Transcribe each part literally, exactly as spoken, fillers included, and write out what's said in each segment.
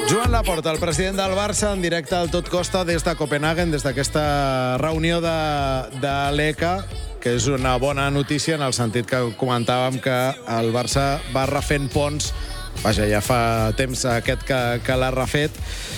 Joan Laporta, el president del Barça, en directe al Tot Costa des de Copenhagen, des d'aquesta reunió de, de l'E C A, que és una bona notícia en el sentit que comentàvem que el Barça va refent ponts. Vaja, ja fa temps aquest que, que l'ha refet.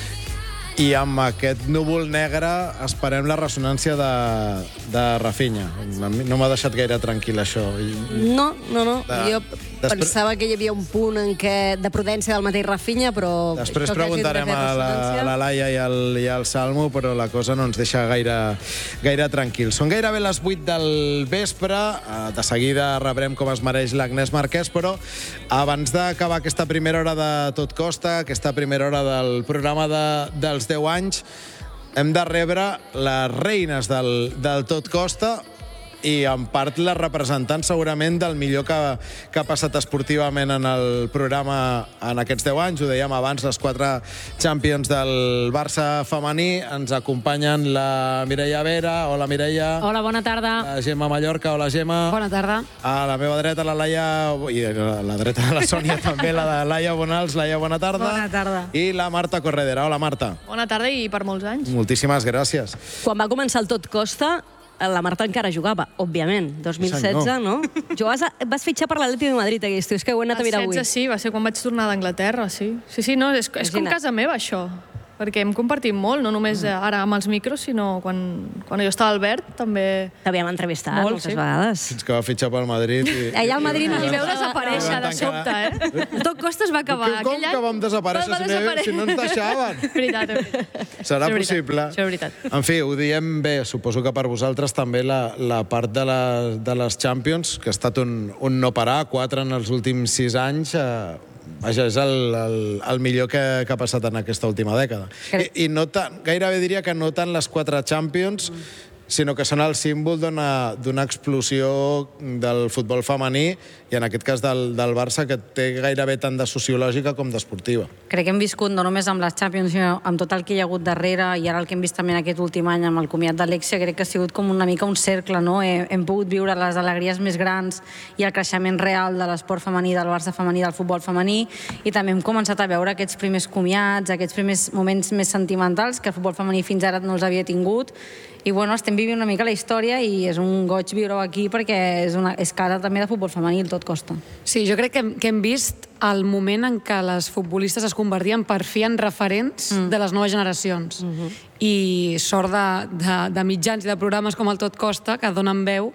I amb aquest núvol negre esperem la ressonància de, de Rafinha. No m'ha deixat gaire tranquil, això. No, no, no. De, jo després... pensava que hi havia un punt en què, de prudència del mateix Rafinha, però... Després preguntarem a la, a la Laia i al, i al Salmo, però la cosa no ens deixa gaire, gaire tranquils. Són gairebé les vuit del vespre. De seguida rebrem com es mereix l'Agnès Marquès, però abans d'acabar aquesta primera hora de Tot Costa, aquesta primera hora del programa de, dels deu anys, hem de rebre les reines del, del Tot Costa i en part les representants segurament del millor que, que ha passat esportivament en el programa en aquests deu anys. Ho dèiem abans, les quatre Champions del Barça femení. Ens acompanyen la Mireia Vera. Hola, Mireia. Hola, bona tarda. La Gemma Mallorca. Hola, Gemma. Bona tarda. A la meva dreta, la Laia... I a la dreta de la Sònia també, la de Laia Bonals. Laia, bona tarda. Bona tarda. I la Marta Corredera. Hola, Marta. Bona tarda i per molts anys. Moltíssimes gràcies. Quan va començar el Tot Costa, la Marta encara jugava, òbviament. dos mil setze, no? Jugaves a, vas fitxar per l'Atlètic de Madrid aquest estiu, és que ho he anat a mirar avui. setze, sí, va ser quan vaig tornar d'Anglaterra, sí. Sí, sí, no, és, és com casa meva, això. Perquè hem compartit molt, no només ara amb els micros, sinó quan, quan jo estava al Verd, també... T'havíem entrevistat molt, moltes sí. vegades. Fins que va fitxar pel Madrid. I, Allà al Madrid no El veu desaparèixer de sobte, eh? El Tot Costa es va acabar. Com, com que vam desaparèixer, Va si, desaparèixer. si no ens deixaven? Veritat, veritat. Serà Això és possible. veritat, això és veritat. En fi, ho diem bé. Suposo que per vosaltres també la, la part de, la, de les Champions, que ha estat un, un no parar, quatre en els últims sis anys... Eh, Vaja, és el, el, el millor que, que ha passat en aquesta última dècada. I, i no tant, gairebé diria que no tant les quatre Champions, sinó que són el símbol d'una d'una explosió del futbol femení i en aquest cas del, del Barça, que té gairebé tant de sociològica com d'esportiva. Crec que hem viscut no només amb les Champions, sinó amb tot el que hi ha hagut darrere, i ara el que hem vist també en aquest últim any amb el comiat d'Alexia, crec que ha sigut com una mica un cercle, no? Hem pogut viure les alegries més grans i el creixement real de l'esport femení, del Barça femení, del futbol femení, i també hem començat a veure aquests primers comiats, aquests primers moments més sentimentals que el futbol femení fins ara no els havia tingut. I bueno, estem vivint una mica la història i és un goig viure-ho aquí perquè és, una, és cara també de futbol femení, el Tot Costa. Sí, jo crec que hem, que hem vist el moment en què les futbolistes es convertien per fi en referents mm. de les noves generacions. Mm-hmm. I sort de, de, de mitjans i de programes com el Tot Costa que donen veu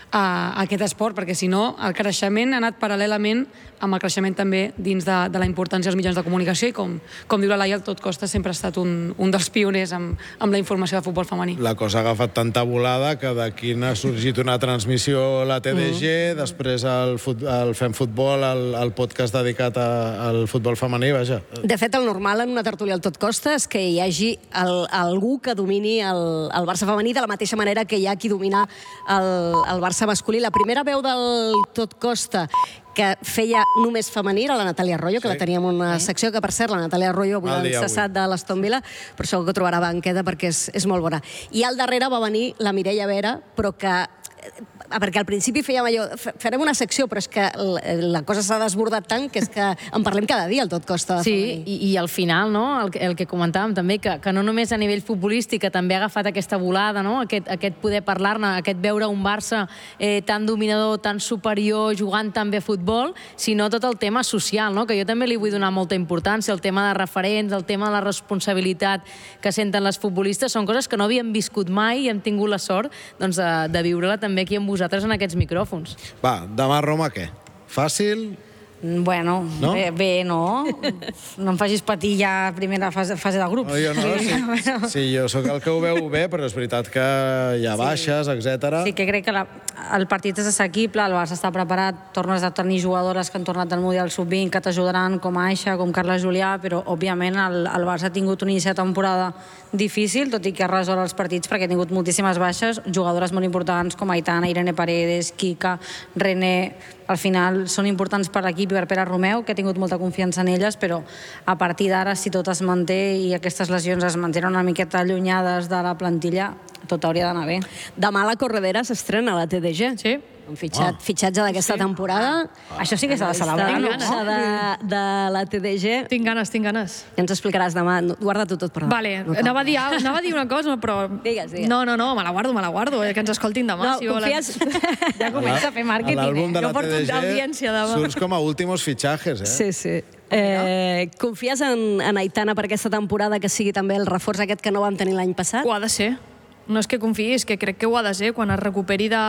a aquest esport, perquè si no el creixement ha anat paral·lelament amb el creixement també dins de, de la importància dels mitjans de comunicació i com, com diu la Laia, el Tot Costa sempre ha estat un, un dels pioners amb, amb la informació de futbol femení. La cosa ha agafat tanta volada que d'aquí n'ha sorgit una transmissió a la T D G, mm. després el, fut, el Fem Futbol, el, el podcast dedicat a, al futbol femení, vaja. De fet, el normal en una tertúlia al Tot Costa és que hi hagi el, algú que domini el, el Barça femení de la mateixa manera que hi ha qui domina el, el Barça masculí. La primera veu del Tot Costa que feia només femení era la Natàlia Arroyo, que sí. La teníem una secció que, per cert, la Natàlia Arroyo avui l'han cessat de l'Aston Villa, però segur que trobarà banqueta perquè és, és molt bona. I al darrere va venir la Mireia Vera, però que perquè al principi fèiem allò, farem una secció, però és que la cosa s'ha desbordat tant que és que en parlem cada dia, el Tot Costa. Sí, i, i al final, no?, el, el que comentàvem també, que, que no només a nivell futbolístic, que també ha agafat aquesta volada, no?, aquest, aquest poder parlar-ne, aquest veure un Barça eh, tan dominador, tan superior, jugant tan bé a futbol, sinó tot el tema social, no?, que jo també li vull donar molta importància, el tema de referents, el tema de la responsabilitat que senten les futbolistes, són coses que no havíem viscut mai i hem tingut la sort doncs, de, de viure-la també aquí amb vosaltres en aquests micròfons. Va, demà a Roma què? Fàcil? Bueno, no? Bé, bé, no? No em facis patir ja primera fase, fase de grups. No, jo no, sí, bueno. Sí, jo sóc el que ho veu bé, però és veritat que hi ha baixes, sí. etcètera. Sí, que crec que la, el partit és assequible, el Barça està preparat, tornes a tenir jugadores que han tornat del Mundial sub vint que t'ajudaran, com Aixa, com Carla Julià, però, òbviament, el, el Barça ha tingut un inici de temporada difícil, tot i que ha resolt els partits perquè ha tingut moltíssimes baixes, jugadores molt importants com Aitana, Irene Paredes, Kika, René. Al final són importants per l'equip i per Pere Romeu, que ha tingut molta confiança en elles, però a partir d'ara, si tot es manté i aquestes lesions es mantenen una miqueta allunyades de la plantilla, tot hauria d'anar bé. Demà la Corredera s'estrena a la T D G. Sí. Un fitxat, fitxatge d'aquesta temporada. Això sí que s'ha de celebrar. Està luxe de, de la T D G. Tinc ganes, tinc ganes. Ja ens explicaràs demà. Guarda-t'ho tot, perdó. Vale, no anava, a dir, anava a dir una cosa, però... Digues, digues. No, no, no, me la guardo, me la guardo, eh, que ens escoltin demà. No, si volen. confies... Ja comença a fer màrqueting, A l'àlbum eh? de la Jo porto T D G audiència demà. surts com a últimos fitxajes, eh? Sí, sí. Eh, confies en, en Aitana per aquesta temporada que sigui també el reforç aquest que no vam tenir l'any passat? Ho ha de ser. No és que confiï, és que crec que ho ha de ser. Quan es recuperi de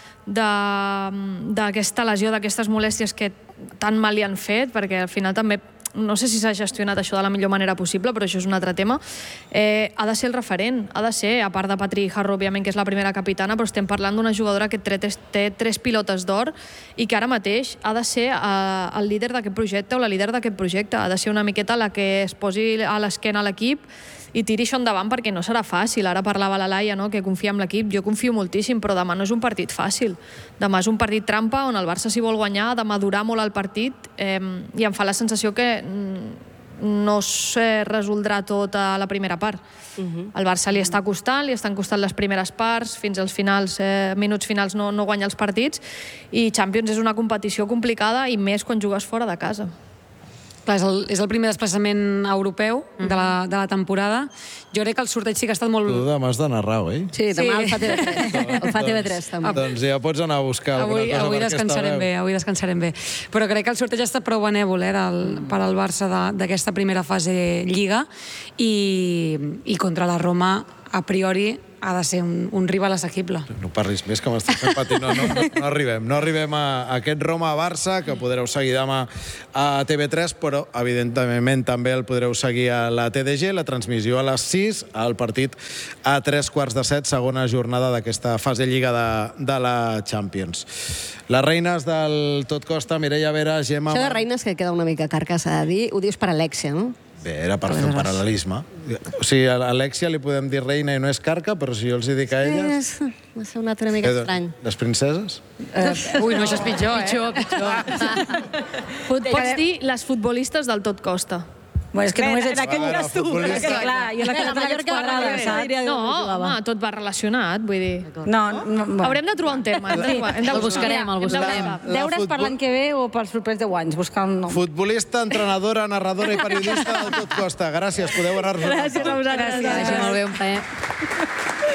d'aquesta lesió, d'aquestes molèsties que tan mal li han fet, perquè al final també no sé si s'ha gestionat això de la millor manera possible, però això és un altre tema, eh, ha de ser el referent, ha de ser, a part de Patri Harro, òbviament, que és la primera capitana, però estem parlant d'una jugadora que té, té tres pilotes d'or i que ara mateix ha de ser eh, el líder d'aquest projecte o la líder d'aquest projecte, ha de ser una miqueta la que es posi a l'esquena a l'equip i tiri això endavant, perquè no serà fàcil. Ara parlava la Laia, no?, que confia en l'equip. Jo confio moltíssim, però demà no és un partit fàcil. Demà és un partit trampa on el Barça s'hi vol guanyar, ha de madurar molt el partit, eh, i em fa la sensació que no se resoldrà tot a la primera part. Uh-huh. El Barça li està costant, li estan costant les primeres parts, fins als finals, eh, minuts finals no, no guanya els partits, i Champions és una competició complicada, i més quan jugues fora de casa. Clar, és el, és el primer desplaçament europeu de la, de la temporada. Jo crec que el sorteig sí que ha estat molt... Tu demà has d'anar rau, eh? Sí, demà el fa T V tres. El fa T V tres, també. Doncs ja pots anar a buscar alguna Avui, cosa avui per aquesta descansarem veu. bé, avui descansarem bé. Però crec que el sorteig ha estat prou benèvol, eh, del, per al Barça de- d'aquesta primera fase Lliga, i, i contra la Roma, a priori, ha de ser un, un rival assequible. No parlis més, que m'estàs fent patir. No, no, no, no arribem. No arribem a, a aquest Roma-Barça, que podreu seguir demà a T V tres, però, evidentment, també el podreu seguir a la T D G, la transmissió a les sis, el partit a tres quarts de set, segona jornada d'aquesta fase Lliga de, de la Champions. Les reines del Tot Costa, Mireia Vera, Gemma... Això de reines que queda una mica carcassa de dir, ho dius per Alexia, no? Bé, era per fer un paral·lelisme. O sigui, a Alexia li podem dir reina i no és Carca, però si jo els hi dic a elles... Sí, m'ha sonat una mica estrany. Les princeses? Eh, ui, no, això és pitjor, eh? Pitjor, pitjor. Pots dir les futbolistes del Tot Costa. Bueno, és que només ets... En aquest cas tu. futbolista. És que, clar, jo la Bé, la Mallorca Mallorca quadrada, va saps? bé. No, home, tot va relacionat, vull dir... No, no, no. Haurem de trobar un terme. Hem de trobar, hem de El buscar. buscarem, el Hem de buscarem. buscar. La Deures per futbol- l'any que ve o pels propers deu anys, buscar un nom. Futbolista, entrenadora, narradora i periodista del Tot Costa. Gràcies, podeu anar-vos. Gràcies a vosaltres. Que vagi molt bé, un plaer.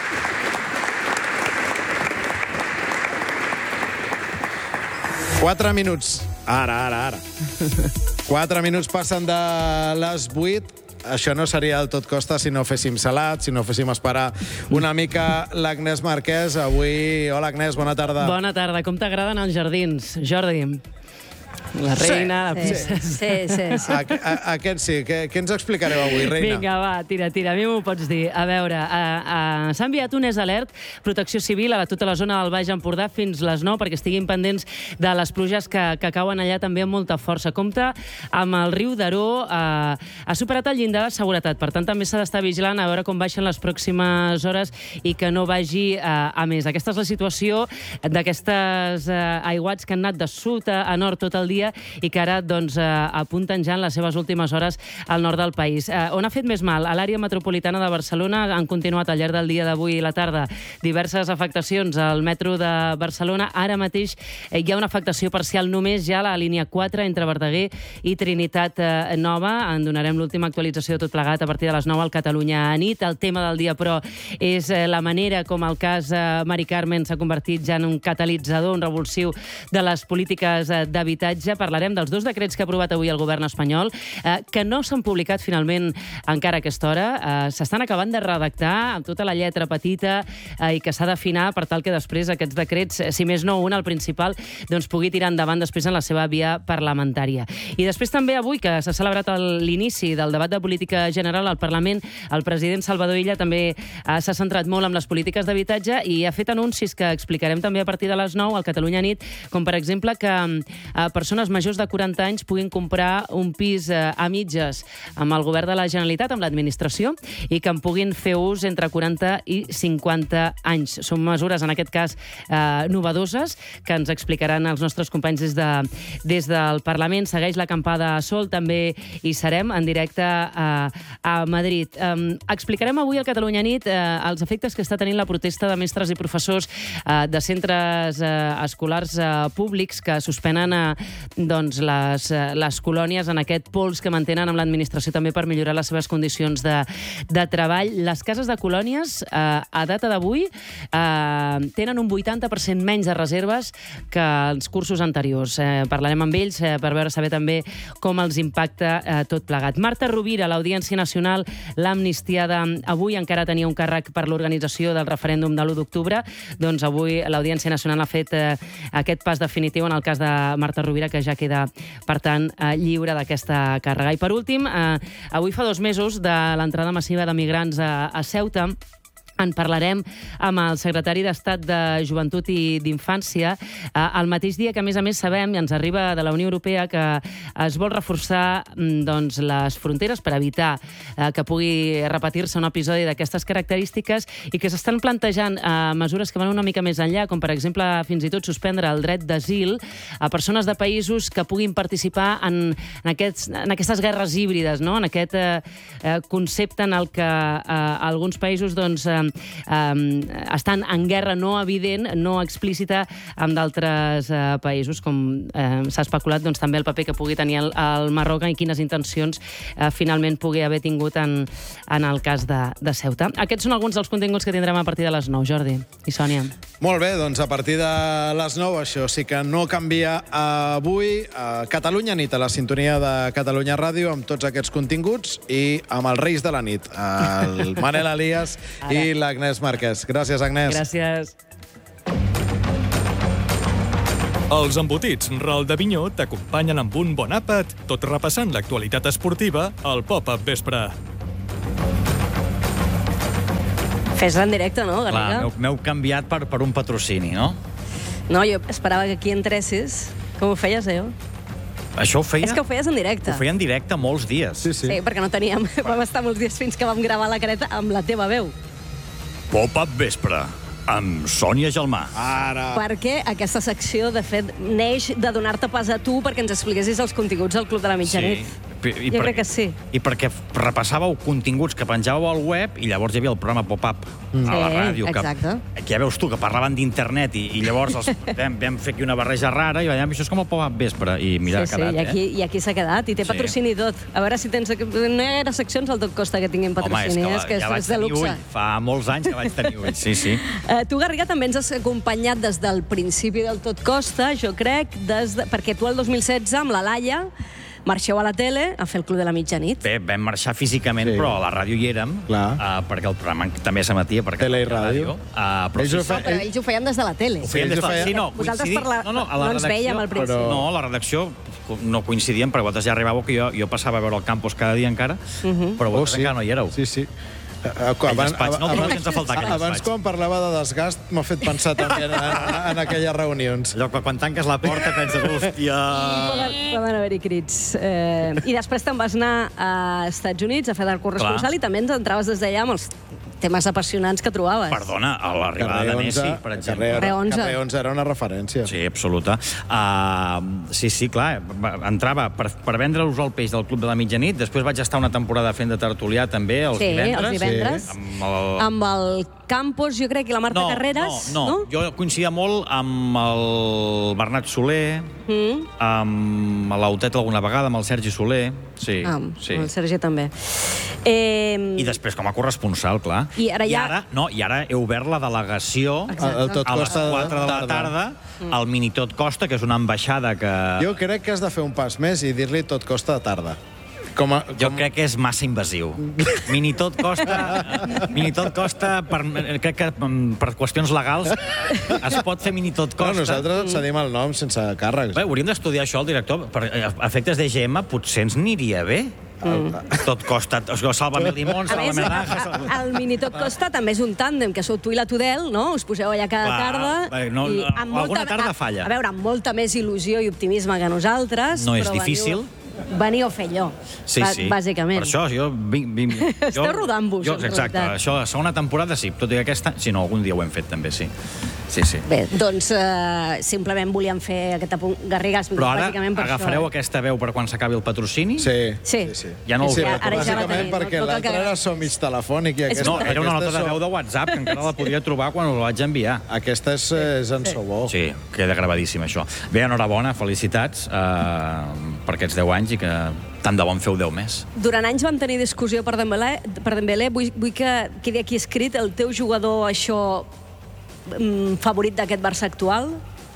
Quatre minuts. Ara, ara, ara. Quatre minuts passen de les vuit. Això no seria el Tot Costa si no féssim salat, si no féssim esperar una mica l'Agnès Marquès. Avui... Hola, Agnès, bona tarda. Bona tarda. Com t'agraden els jardins, Jordi? La reina, la Sí, princesa... sí, sí. sí. A, a, aquest sí. Què, què ens explicareu avui, reina? Vinga, va, tira, tira. A mi m'ho pots dir. A veure, a, a, s'ha enviat un alert, protecció civil a tota la zona del Baix Empordà fins les nou perquè estiguin pendents de les pluges que, que cauen allà també amb molta força. Compte amb el riu d'Aró, eh, ha superat el llindar de seguretat, per tant també s'ha d'estar vigilant a veure com baixen les pròximes hores i que no vagi eh, a més. Aquesta és la situació d'aquestes eh, aiguats que han anat de sud a, a nord tot el dia i que ara doncs, eh, apunten ja en les seves últimes hores al nord del país. Eh, on ha fet més mal? A l'àrea metropolitana de Barcelona han continuat al llarg del dia d'avui i la tarda diverses afectacions al metro de Barcelona. Ara mateix eh, hi ha una afectació parcial només ja a la línia quatre entre Verdaguer i Trinitat eh, Nova. En donarem l'última actualització de tot plegat a partir de les nou al Catalunya a nit. El tema del dia, però, és eh, la manera com el cas eh, Mari Carmen s'ha convertit ja en un catalitzador, un revulsiu de les polítiques eh, d'habitatge. Parlarem dels dos decrets que ha aprovat avui el govern espanyol, eh, que no s'han publicat finalment encara a aquesta hora. Eh, S'estan acabant de redactar amb tota la lletra petita eh, i que s'ha d'afinar per tal que després aquests decrets, eh, si més no un, el principal, doncs pugui tirar endavant després en la seva via parlamentària. I després també avui, que s'ha celebrat el- l'inici del debat de política general al Parlament, el president Salvador Illa també eh, s'ha centrat molt en les polítiques d'habitatge i ha fet anuncis que explicarem també a partir de les nou al Catalunya nit, com per exemple que eh, persones persones majors de quaranta anys puguin comprar un pis eh, a mitges amb el govern de la Generalitat, amb l'administració, i que en puguin fer ús entre quaranta i cinquanta anys. Són mesures, en aquest cas, eh, novedoses, que ens explicaran els nostres companys des, de, des del Parlament. Segueix l'acampada a Sol, també hi serem en directe a, a Madrid. Eh, explicarem avui al Catalunya Nit eh, els efectes que està tenint la protesta de mestres i professors eh, de centres eh, escolars eh, públics que suspenen eh, doncs les, eh, les colònies en aquest pols que mantenen amb l'administració també per millorar les seves condicions de, de treball. Les cases de colònies, eh, a data d'avui, eh, tenen un vuitanta per cent menys de reserves que els cursos anteriors. Eh, parlarem amb ells eh, per veure saber també com els impacta eh, tot plegat. Marta Rovira, l'Audiència Nacional, l'amnistiada avui, encara tenia un càrrec per l'organització del referèndum de l'u d'octubre. Doncs avui l'Audiència Nacional ha fet eh, aquest pas definitiu en el cas de Marta Rovira, que ja queda, per tant, eh, lliure d'aquesta càrrega. I per últim, eh, avui fa dos mesos de l'entrada massiva de migrants a, a Ceuta. En parlarem amb el secretari d'Estat de Joventut i d'Infància eh, el mateix dia que, a més a més, sabem, i ens arriba de la Unió Europea, que es vol reforçar doncs, les fronteres per evitar eh, que pugui repetir-se un episodi d'aquestes característiques i que s'estan plantejant eh, mesures que van una mica més enllà, com, per exemple, fins i tot suspendre el dret d'asil a persones de països que puguin participar en, en, aquests, en aquestes guerres híbrides, no? En aquest eh, concepte en el que eh, alguns països doncs, eh, Um, estan en guerra no evident, no explícita, amb d'altres uh, països, com uh, s'ha especulat doncs, també el paper que pugui tenir el, el Marroc i quines intencions uh, finalment pugui haver tingut en, en el cas de, de Ceuta. Aquests són alguns dels continguts que tindrem a partir de les nou, Jordi i Sònia. Molt bé, doncs a partir de les nou, això sí que no canvia avui. A Catalunya Nit, a la sintonia de Catalunya Ràdio, amb tots aquests continguts i amb els Reis de la Nit, el Manel Elias i l'Agnès Marquès. Gràcies, Agnès. Gràcies. Els embotits Ral d'Avinyó t'acompanyen amb un bon àpat, tot repassant l'actualitat esportiva al Pop-Up Vespre. Fes-la en directe, no, Clar, Garriga? m'heu- m'heu canviat per, per un patrocini, no? No, jo esperava que aquí entressis. Com ho feies, eh? Això ho feia... És que ho feies en directe. Ho feia en directe molts dies. Sí, sí. Sí, perquè no teníem... Vam estar molts dies fins que vam gravar la careta amb la teva veu. Pop-Up Vespre, amb Sònia Gelmà. Ara... Perquè aquesta secció, de fet, neix de donar-te pas a tu perquè ens expliquessis els continguts del Club de la Mitjanit. I Jo crec que sí. I perquè repassàveu continguts que penjàveu al web i llavors hi havia el programa Pop-Up a la Sí, ràdio. exacte. Que, que ja veus tu, que parlaven d'internet i, i llavors els, vam, vam fer aquí una barreja rara i veiem, això és com el Pop-Up Vespre. I mira, sí, ha quedat, sí, i aquí, eh? i aquí s'ha quedat, i té Sí. patrocini i tot. A veure si tens... No hi ha seccions al Tot Costa que tinguin patrocini, Home, és que, ja vaig és de tenir luxe. ull. Fa molts anys que vaig tenir ull, sí, sí. Uh, tu, Garriga, també ens has acompanyat des del principi del Tot Costa, jo crec, des de... perquè tu el dos mil setze, amb la Laia, marxeu a la tele a fer el Club de la Mitjanit. Bé, vam marxar físicament, Sí. però a la ràdio hi érem, Clar. uh, perquè el programa també s'emetia per Tele i Catalunya ràdio. Uh, però Ells sí, ho sí, fe- Però ells ho feien des de la tele. ho feien ells des ho de... feien- Sí, no, Vosaltres coincidir... per la- no, no, a la no ens redacció... vèiem al principi. Però- No, a la redacció no coincidíem, perquè vosaltres ja arribàveu, que jo, jo passava a veure el campus cada dia encara, però Oh, vosaltres sí. encara no hi éreu. Sí, sí. Eh, eh, quan- Aquell despatx, no? Trobeu sense faltar aquell Abans, despatx. quan parlava de desgast, m'ha fet pensar també en, en, en aquelles reunions. Allò que quan tanques la porta penses, hòstia... Poden, poden haver-hi crits. Eh, I després te'n vas anar a Estats Units a fer de corresponsal i també ens entraves des d'allà amb els temes apassionants que trobaves. Perdona, a l'arribada de Messi, per exemple. Carrer, Carrer onze. Carrer onze era una referència. Sí, absoluta. Uh, sí, sí, clar, va- entrava per, per vendre-us el peix del Club de la Mitjanit, després vaig estar una temporada fent de tertulià també, els Sí, divendres. els divendres. Sí. Amb el... Amb el Campos, jo crec, i la Marta no, Carreras, no, no, jo coincidia molt amb el Bernat Soler, Mm. amb l'Autet alguna vegada, amb el Sergi Soler, sí, Ah, sí. el Sergi també. Eh, I després com a corresponsal, clar. I ara ja- I ara, no, i ara he obert la delegació Exacte. El Tot a les Costa quatre de la tarda. tarda, al Mini Tot Costa, que és una ambaixada que... Jo crec que has de fer un pas més i dir-li Tot Costa de tarda. Com a, com... Jo crec que és massa invasiu. Mini tot costa... Mini tot costa, per, crec que mm, per qüestions legals es pot fer mini tot No, costa. nosaltres et cedim el nom sense càrrecs. Bé, hauríem d'estudiar això, el director. Per efectes de G M potser ens aniria bé. Tot costa, Sálvame Limón, Sálvame Naranja... El mini Tot Costa també és un tàndem, que sou tu i la Tudel, no? Us poseu allà cada Clar, tarda. no, i amb alguna tarda a, falla. A veure, amb molta més il·lusió i optimisme que nosaltres. No és però difícil. Veniu, veniu a fer allò, Sí, sí. bàsicament. Per això, jo... Vinc, vinc, jo Esteu rodant-vos, jo, en exacte, realitat. això, la segona temporada sí, tot i que aquesta... Sí, no, algun dia ho hem fet també, sí. Sí, sí. Bé, doncs uh, simplement volíem fer aquest apunt. Garriga, Però ara bàsicament per agafareu això, eh? aquesta veu per quan s'acabi el patrocini? Sí. Sí. sí. Ja no ho sí, veu. Ara ja la bàsicament tenim, perquè no- no cal l'altre que- era som mig telefònic i aquesta... No, era una nota aquesta de és veu de WhatsApp, que encara la podia trobar quan us la vaig enviar. Aquesta és, és en so bo. Sí, queda gravadíssim, això. Bé, enhorabona, felicitats eh, per aquests deu anys i que tant de bon feu deu més. Durant anys vam tenir discussió per Dembélé. Per Dembélé. Vull, vull que quedi aquí escrit el teu jugador, això, mm, favorit d'aquest Barça actual?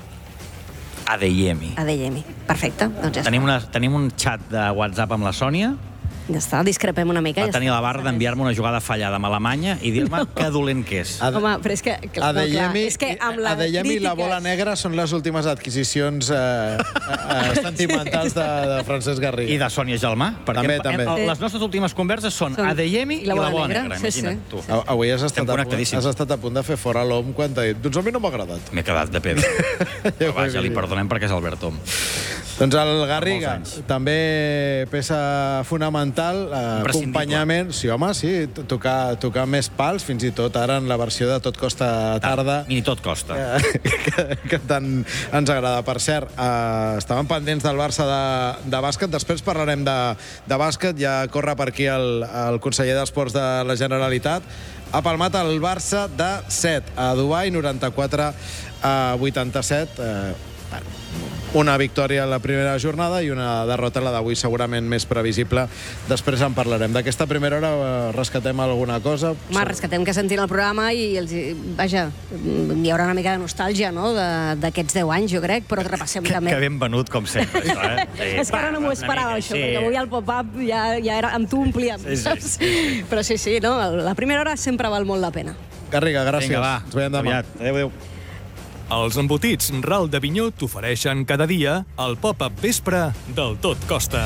Adeyemi. Adeyemi. Perfecte, doncs ja Tenim, una, tenim un xat de WhatsApp amb la Sònia. està. Ja està, discrepem una mica. Va ja tenir està. la barra d'enviar-me una jugada fallada amb Alemanya i dir-me que dolent que és. Ade- Home, però és que... Clar, no, clar, Adeyemi, és que amb la Adeyemi i la bola crítiques- negra són les últimes adquisicions eh, eh, sentimentals de, de Francesc Garriga. I de Sònia Gelmà. Perquè També, hem- també. hem- les nostres últimes converses són Són- Adeyemi i la bola negra. Sí, sí. Imagina't, tu. A- Avui has estat, Estem a, punt- connectadíssims. has estat a punt de fer fora l'Om quan t'ha dit doncs a mi no m'ha agradat. M'he quedat de pedra. Però vaja, li perdonem perquè és Albert Om. Doncs el Garriga, Molts anys. també peça fonamental, eh, Imprescindible. acompanyament, sí home, sí, to- tocar, tocar més pals, fins i tot ara en la versió de Tot Costa Tarda, Ni tot costa. eh, que, que tant ens agrada. Per cert, eh, estàvem pendents del Barça de, de bàsquet, després parlarem de, de bàsquet, ja corre per aquí el, el conseller d'Esports de la Generalitat, ha palmat el Barça de set a Dubai, noranta-quatre a vuitanta-set, eh, bueno, una victòria en la primera jornada i una derrota la d'avui segurament més previsible. Després en parlarem. D'aquesta primera hora eh, rescatem alguna cosa. Home, rescatem que sentin el programa i, els, vaja, hi haurà una mica de nostàlgia, no?, de- d'aquests deu anys, jo crec, però repassem Que, també. que ben venut, com sempre, això, eh? Sí. És que ara no m'ho esperava, Una això, mica, perquè avui el pop-up ja, ja era amb tu omplíem, Sí, sí, saps? sí, sí. Però sí, sí, no? La primera hora sempre val molt la pena. Garriga, gràcies. Vinga, va. Ens veiem demà. Aviat. Adéu, adéu. Els embotits Ral de Vinyó t'ofereixen cada dia el pop-up vespre del Tot Costa.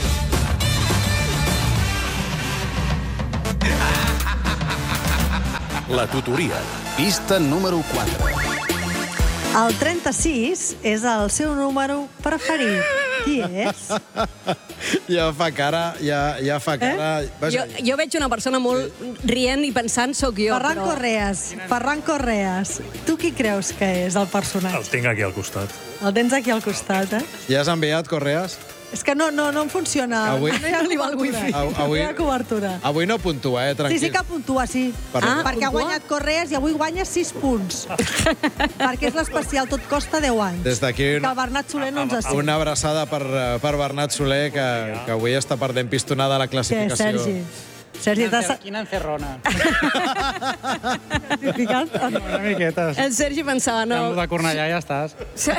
La tutoria. Pista número quatre. El trenta-sis és el seu número preferit. Qui és? Ja fa cara, ja, ja fa cara... Eh? Jo, jo veig una persona molt rient i pensant sóc jo, Ferran però... Correas. Ferran Correas. Tu qui creus que és el personatge? El tinc aquí al costat. El tens aquí al costat, eh? Ja has enviat, Correas? És que no, no, no em funciona. Avui- No hi ha No li va el cobertura. wifi. Au- avui- No hi ha cobertura. Avui no puntua, eh? Sí, Tranquil. sí que puntua, sí. Per- Ah, Ah, perquè ha puntua? guanyat Correas i avui guanya sis punts. Perquè és l'especial Tot Costa deu anys. Des d'aquí Que una, el Bernat Soler no ens assent. una abraçada per, eh, per Bernat Soler, que, que avui està perdent pistonada a la Què, classificació. Sergi? Sergi, t'has Quina encerrona. certificat? o no? Una miqueta. El Sergi pensava, no... Amb de Cornellà ja estàs.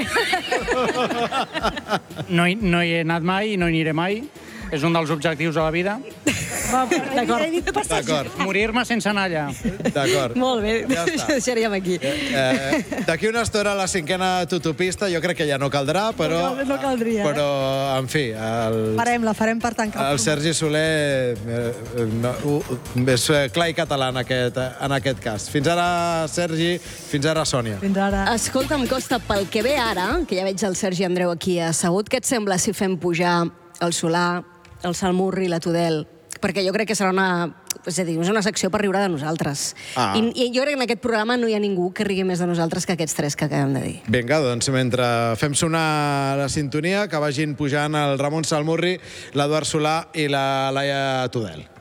No hi, no hi he anat mai i no hi aniré mai. És un dels objectius de la vida. D'acord. He dit passejar. D'acord, Morir-me sense anar allà. d'acord. Molt bé, Ja està. deixaríem aquí. Eh, D'aquí una estona la cinquena tutopista, jo crec que ja no caldrà, però... No, no caldria, eh? Però, en fi, el, Farem-la, farem per tancar. el Sergi Soler eh, no, uh, és eh, clar i català en aquest, en aquest cas. Fins ara, Sergi, fins ara, Sònia. Fins ara. Escolta'm, Costa, pel que ve ara, que ja veig el Sergi Andreu aquí assegut, què et sembla si fem pujar el Solà, el Salmurri i la Tudel? Perquè jo crec que serà una... És a dir, és una secció per riure de nosaltres. Ah. I, I jo crec que en aquest programa no hi ha ningú que rigui més de nosaltres que aquests tres que acabem de dir. Vinga, doncs mentre fem sonar la sintonia, que vagin pujant el Ramon Salmurri, l'Eduard Solà i la Laia Tudel.